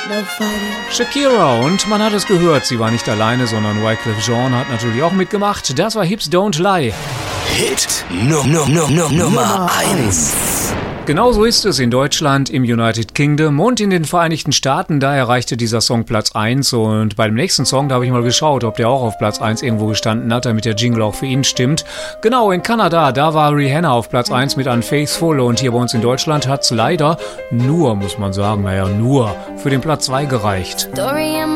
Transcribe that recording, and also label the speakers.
Speaker 1: no fighting.
Speaker 2: Shakira, und man hat es gehört, sie war nicht alleine, sondern Wyclef Jean hat natürlich auch mitgemacht. Das war Hips Don't Lie.
Speaker 3: Hit Nummer 1.
Speaker 2: Genauso ist es in Deutschland, im United Kingdom und in den Vereinigten Staaten. Da erreichte dieser Song Platz 1 und bei dem nächsten Song, da habe ich mal geschaut, ob der auch auf Platz 1 irgendwo gestanden hat, damit der Jingle auch für ihn stimmt. Genau, in Kanada, da war Rihanna auf Platz 1 mit Unfaithful und hier bei uns in Deutschland hat es leider nur, muss man sagen, nur für den Platz 2 gereicht.